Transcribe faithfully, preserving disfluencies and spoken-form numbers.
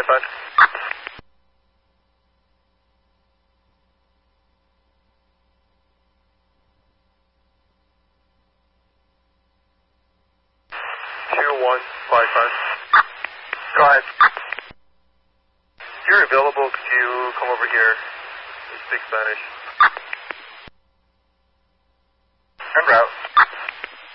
five five. two one five five. Go ahead. If you're available, could you come over here and speak Spanish? En route.